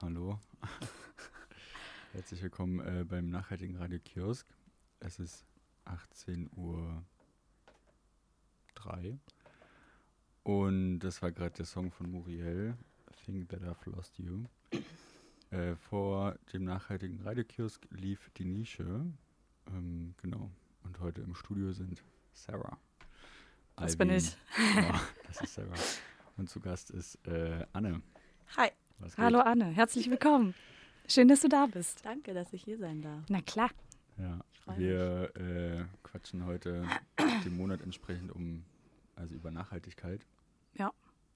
Hallo. Herzlich willkommen beim nachhaltigen Radio-Kiosk. Es ist 18:03 Uhr und das war gerade der Song von Muriel, Think That I've Lost You. Vor dem nachhaltigen Radio-Kiosk lief die Nische, genau. Und heute im Studio sind Sarah. Das bin ich. Genau, das ist Sarah. Und zu Gast ist Anne. Hi. Was geht? Hallo Anne, herzlich willkommen. Schön, dass du da bist. Danke, dass ich hier sein darf. Na klar. Ja, freu wir quatschen heute dem Monat entsprechend über Nachhaltigkeit. Ja.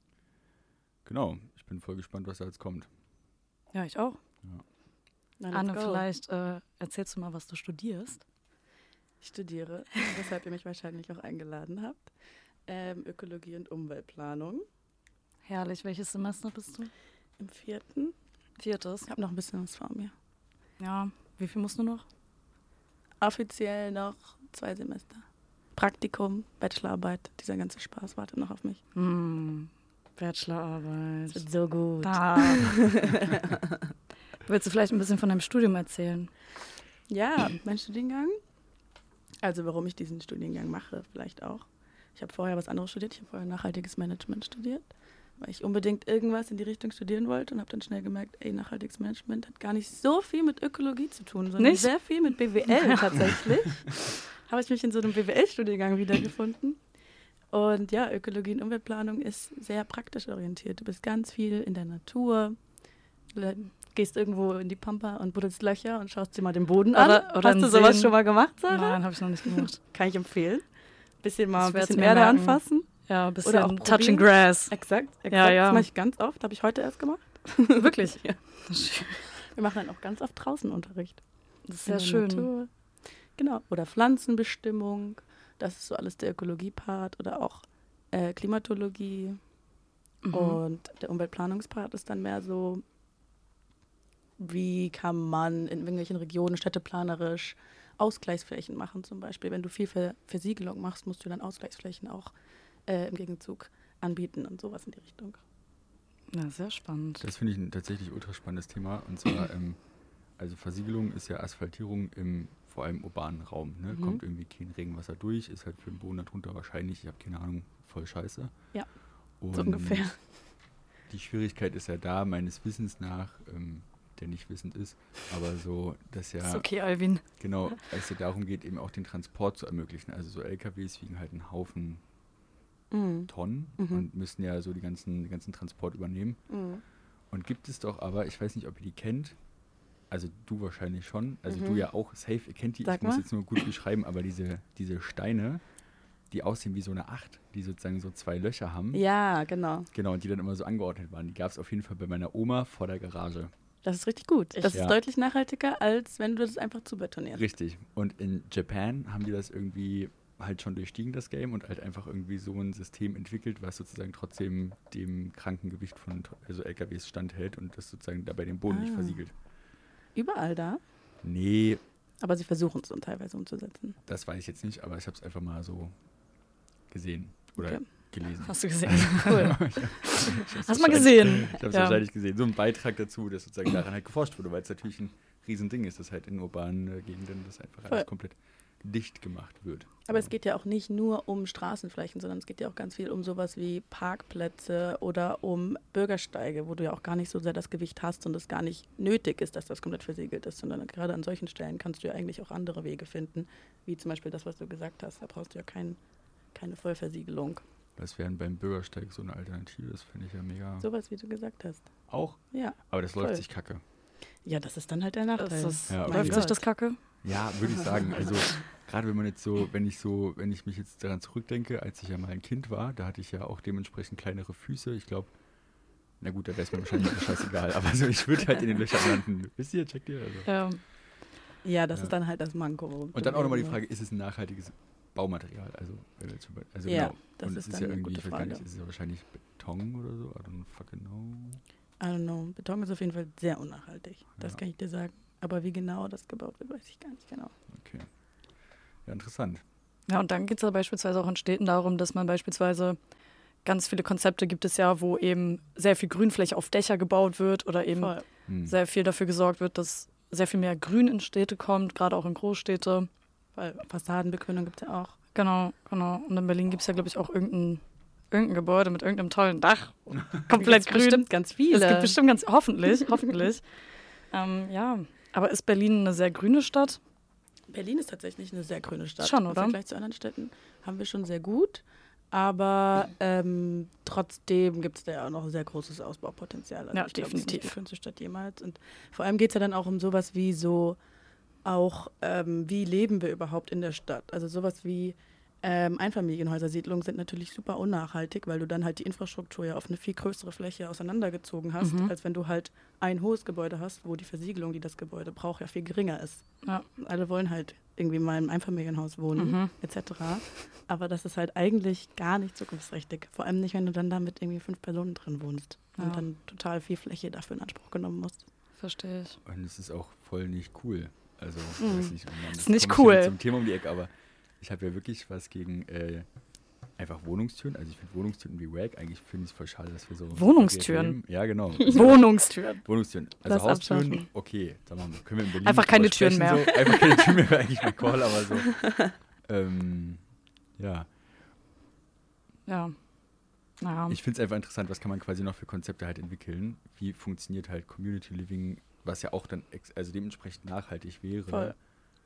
Genau, ich bin voll gespannt, was da jetzt kommt. Ja, ich auch. Ja. Na, let's Anne, go. vielleicht erzählst du mal, was du studierst. Ich studiere, weshalb ihr mich wahrscheinlich auch eingeladen habt. Ökologie und Umweltplanung Herrlich. Welches Semester bist du? im 4. 4. Ich habe noch ein bisschen was vor mir. Ja. Wie viel musst du noch? Offiziell noch 2 Semester. Praktikum, Bachelorarbeit, dieser ganze Spaß wartet noch auf mich. Bachelorarbeit. Das wird so gut. Da. Willst du vielleicht ein bisschen von deinem Studium erzählen? Ja, mein Studiengang. Also warum ich diesen Studiengang mache, vielleicht auch. Ich habe vorher was anderes studiert. Ich habe vorher nachhaltiges Management studiert, weil ich unbedingt irgendwas in die Richtung studieren wollte und habe dann schnell gemerkt, nachhaltiges Management hat gar nicht so viel mit Ökologie zu tun, sondern Nicht? sehr viel mit BWL tatsächlich. Habe ich mich in so einem BWL-Studiengang wiedergefunden. Und ja, Ökologie und Umweltplanung ist sehr praktisch orientiert. Du bist ganz viel in der Natur, gehst irgendwo in die Pampa und buddelst Löcher und schaust dir mal den Boden an. Oder Hast du sowas Seen. schon mal gemacht, Sarah? Nein, habe ich noch nicht gemacht. Kann ich empfehlen. Das Ein bisschen werd's mir Erde merken. anfassen. Ja, ein bisschen Oder auch Touching probieren. Grass. Exakt. Ja, ja. Das mache ich ganz oft. Habe ich heute erst gemacht. Wirklich? Ja. Wir machen dann auch ganz oft draußen Unterricht. Das ist In sehr der schön. Natur. Genau. Oder Pflanzenbestimmung. Das ist so alles der Ökologie-Part. Oder auch Klimatologie. Und der Umweltplanungspart ist dann mehr so, wie kann man in irgendwelchen Regionen städteplanerisch Ausgleichsflächen machen zum Beispiel. Wenn du viel Versiegelung machst, musst du dann Ausgleichsflächen auch im Gegenzug anbieten und sowas in die Richtung. Ja, sehr spannend. Das finde ich ein tatsächlich ultra spannendes Thema. Und zwar, also Versiegelung ist ja Asphaltierung im vor allem urbanen Raum. Ne? Kommt irgendwie kein Regenwasser durch, ist halt für den Boden darunter wahrscheinlich, ich habe keine Ahnung, voll scheiße. Ja, Und so ungefähr. Die Schwierigkeit ist ja da, meines Wissens nach, der nicht wissend ist, aber so, dass ja, Ist okay, Alvin. genau, es ja darum geht, eben auch den Transport zu ermöglichen. Also so LKWs wiegen halt einen Haufen Tonnen und müssen ja so den ganzen Transport übernehmen. Und gibt es doch aber, ich weiß nicht, ob ihr die kennt, also du wahrscheinlich schon, also du ja auch safe, ihr kennt die, Sag ich muss mal. jetzt nur gut beschreiben, aber diese Steine, die aussehen wie so eine Acht, die sozusagen so 2 Löcher haben. Ja, genau. Genau, und die dann immer so angeordnet waren. Die gab es auf jeden Fall bei meiner Oma vor der Garage. Das ist richtig gut. Das Ja. ist deutlich nachhaltiger, als wenn du das einfach zubetonierst. Richtig. Und in Japan haben die das irgendwie halt schon durchstiegen, das Game, und halt einfach irgendwie so ein System entwickelt, was sozusagen trotzdem dem kranken Gewicht von LKWs standhält und das sozusagen dabei den Boden nicht versiegelt. Überall da. Nee, Aber sie versuchen es dann teilweise umzusetzen. das weiß ich jetzt nicht, aber ich habe es einfach mal so gesehen oder Okay. gelesen. Hast du gesehen? Cool. Ich hab's Hast mal wahrscheinlich- gesehen? Ich habe es Ja. wahrscheinlich gesehen. So ein Beitrag dazu, dass sozusagen daran halt geforscht wurde, weil es natürlich ein Riesending ist, dass halt in urbanen Gegenden das einfach Voll. alles komplett dicht gemacht wird. Aber es geht ja auch nicht nur um Straßenflächen, sondern es geht ja auch ganz viel um sowas wie Parkplätze oder um Bürgersteige, wo du ja auch gar nicht so sehr das Gewicht hast und es gar nicht nötig ist, dass das komplett versiegelt ist, sondern gerade an solchen Stellen kannst du ja eigentlich auch andere Wege finden, wie zum Beispiel das, was du gesagt hast. Da brauchst du ja keine Vollversiegelung. Was wären beim Bürgersteig so eine Alternative? Das finde ich ja mega. Sowas, wie du gesagt hast. Auch? Ja. Aber das Voll. läuft sich kacke. Ja, das ist dann halt der Nachteil. Ja, okay. Läuft sich das Kacke? Ja, würde ich sagen. Also gerade wenn man jetzt wenn ich mich jetzt daran zurückdenke, als ich ja mal ein Kind war, da hatte ich ja auch dementsprechend kleinere Füße. Ich glaube, na gut, da wäre es mir wahrscheinlich scheißegal. Aber so, ich würde halt in den Löchern landen. Wisst ihr, checkt ihr? Also. Ja. Ja, das Ja. ist dann halt das Manko. Und dann auch nochmal die Frage, ist es ein nachhaltiges Baumaterial? Also Ja, genau. das Und ist es ist dann ja eine irgendwie, gute ich weiß gar Frage. nicht, ist es ja wahrscheinlich Beton oder so? I don't fucking know. I don't know. Beton ist auf jeden Fall sehr unnachhaltig. Das Ja. kann ich dir sagen. Aber wie genau das gebaut wird, weiß ich gar nicht genau. Okay. Ja, interessant. Ja, und dann geht es ja beispielsweise auch in Städten darum, dass man beispielsweise ganz viele Konzepte gibt es ja, wo eben sehr viel Grünfläche auf Dächer gebaut wird oder eben Voll. sehr viel dafür gesorgt wird, dass sehr viel mehr Grün in Städte kommt, gerade auch in Großstädte. Weil Fassadenbegrünung gibt es ja auch. Genau. Und in Berlin gibt es ja, glaube ich, auch irgendein Gebäude mit irgendeinem tollen Dach. Komplett grün. Bestimmt ganz viele. Es gibt bestimmt hoffentlich. Ja, aber ist Berlin eine sehr grüne Stadt? Berlin ist tatsächlich eine sehr grüne Stadt. Schon, Im oder? Vergleich zu anderen Städten haben wir schon sehr gut. Aber trotzdem gibt es da ja auch noch ein sehr großes Ausbaupotenzial. Also Ja, ich glaube, es ist nicht definitiv. die schönste Stadt jemals. Und vor allem geht es ja dann auch um sowas wie so, auch wie leben wir überhaupt in der Stadt. Also sowas wie Einfamilienhäusersiedlungen sind natürlich super unnachhaltig, weil du dann halt die Infrastruktur ja auf eine viel größere Fläche auseinandergezogen hast, als wenn du halt ein hohes Gebäude hast, wo die Versiegelung, die das Gebäude braucht, ja viel geringer ist. Ja. Alle wollen halt irgendwie mal im Einfamilienhaus wohnen, etc. Aber das ist halt eigentlich gar nicht zukunftsträchtig. Vor allem nicht, wenn du dann da mit irgendwie 5 Personen drin wohnst und dann total viel Fläche dafür in Anspruch genommen musst. Verstehe ich. Und es ist auch voll nicht cool. Also, weiß nicht, Ist nicht komme ich cool. jetzt zum Thema um die Ecke, aber ich habe ja wirklich was gegen einfach Wohnungstüren. Also ich finde Wohnungstüren wie wack. Eigentlich finde ich es voll schade, dass wir so... Wohnungstüren? Ja, genau. Wohnungstüren. Wohnungstüren. Also Lass Haustüren, abschaffen. okay. Sagen wir mal, können wir in Berlin Einfach keine drüber sprechen, Türen mehr. So. Einfach keine Türen mehr, wäre eigentlich mein Call, aber so. Ja. Ja. Naja. Ich finde es einfach interessant, was kann man quasi noch für Konzepte halt entwickeln. Wie funktioniert halt Community Living, was ja auch dann also dementsprechend nachhaltig wäre. Voll.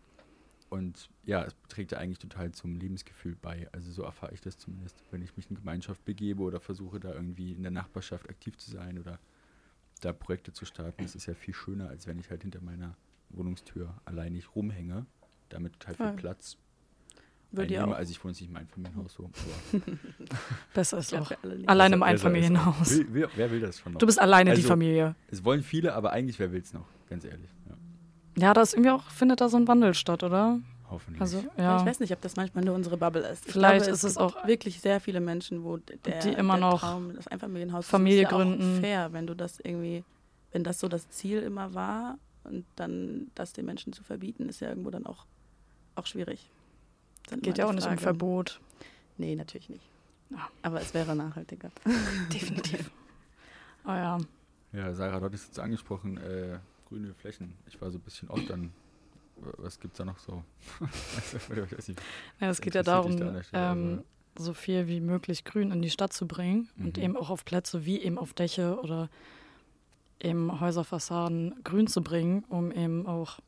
Und ja, es trägt ja eigentlich total zum Lebensgefühl bei. Also so erfahre ich das zumindest, wenn ich mich in Gemeinschaft begebe oder versuche da irgendwie in der Nachbarschaft aktiv zu sein oder da Projekte zu starten. Das ist ja viel schöner, als wenn ich halt hinter meiner Wohnungstür allein nicht rumhänge. Damit total viel Voll. Platz Würde ja einnehme. auch. Also ich wohne jetzt nicht in meinem Familienhaus so. Aber Besser ist Ich auch. glaub, wir alle nicht. Allein im besser ist Einfamilienhaus. auch. Wer will das schon noch? Du bist alleine die Also- Familie. Es wollen viele, aber eigentlich, wer will es noch? Ganz ehrlich. Ja. Ja, da ist irgendwie auch, findet da so ein Wandel statt, oder? Hoffentlich. Also, Ja. Ich ja. weiß nicht, ob das manchmal nur unsere Bubble ist. Ich Vielleicht glaube, ist es gibt auch wirklich sehr viele Menschen, wo die immer der noch Traum, das Einfamilienhaus Familie ist ja gründen. auch fair, wenn du das irgendwie, wenn das so das Ziel immer war und dann das den Menschen zu verbieten, ist ja irgendwo dann auch schwierig. Dann Geht immer ja auch die nicht um Frage. Verbot. Nee, natürlich nicht. Ja. Aber es wäre nachhaltiger. Definitiv. Oh ja. Ja, Sarah, du hattest jetzt angesprochen, grüne Flächen. Ich war so ein bisschen oft dann, was gibt's da noch so? Ich weiß nicht. Ja, es geht ja Interessiert dich darum, da an der Stelle, aber- so viel wie möglich Grün in die Stadt zu bringen und eben auch auf Plätze wie eben auf Dächer oder eben Häuserfassaden grün zu bringen, um eben auch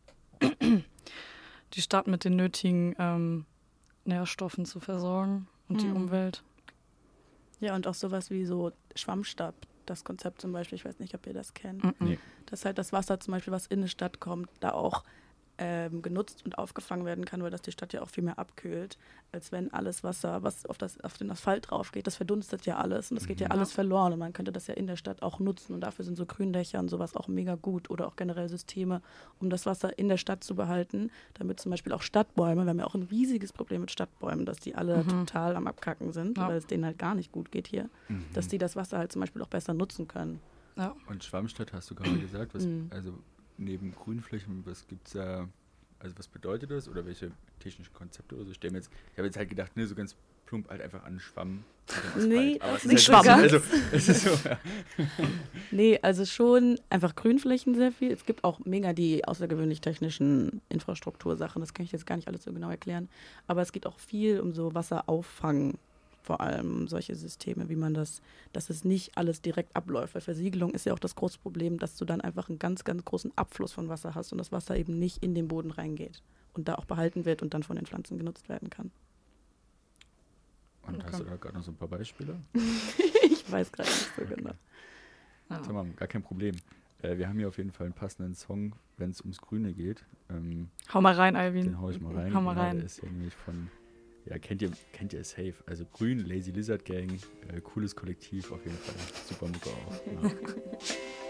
die Stadt mit den nötigen Nährstoffen zu versorgen und die Umwelt. Ja, und auch sowas wie so Schwammstab, das Konzept zum Beispiel, ich weiß nicht, ob ihr das kennt. Nee. Dass halt das Wasser zum Beispiel, was in eine Stadt kommt, da auch genutzt und aufgefangen werden kann, weil das die Stadt ja auch viel mehr abkühlt, als wenn alles Wasser, was auf den Asphalt drauf geht, das verdunstet ja alles und das geht ja alles verloren und man könnte das ja in der Stadt auch nutzen und dafür sind so Gründächer und sowas auch mega gut oder auch generell Systeme, um das Wasser in der Stadt zu behalten, damit zum Beispiel auch Stadtbäume, wir haben ja auch ein riesiges Problem mit Stadtbäumen, dass die alle total am Abkacken sind, Ja. weil es denen halt gar nicht gut geht hier, dass die das Wasser halt zum Beispiel auch besser nutzen können. Ja. Und Schwammstadt hast du gerade gesagt, was, also neben Grünflächen, was gibt's da, also was bedeutet das oder welche technischen Konzepte oder so? Ich habe jetzt halt gedacht, ne, so ganz plump halt einfach an Schwamm. Nee, aber das es nicht ist so halt ganz. Also, es ist so, ja. Nee, also schon einfach Grünflächen sehr viel. Es gibt auch mega die außergewöhnlich technischen Infrastruktursachen. Das kann ich jetzt gar nicht alles so genau erklären. Aber es geht auch viel um so Wasserauffang, vor allem solche Systeme, wie man dass es nicht alles direkt abläuft. Weil Versiegelung ist ja auch das große Problem, dass du dann einfach einen ganz, ganz großen Abfluss von Wasser hast und das Wasser eben nicht in den Boden reingeht und da auch behalten wird und dann von den Pflanzen genutzt werden kann. Und hast du da gerade noch so ein paar Beispiele? Ich weiß gerade nicht so genau. Ja. Sag mal, gar kein Problem. Wir haben hier auf jeden Fall einen passenden Song, wenn es ums Grüne geht. Hau mal rein, Alvin. Den hau ich mal rein. Hau mal Genau, rein. Der ist ja nämlich von, ja, kennt ihr safe. Also Grün, Lazy Lizard Gang, cooles Kollektiv auf jeden Fall. Super Mucke auch. Ja.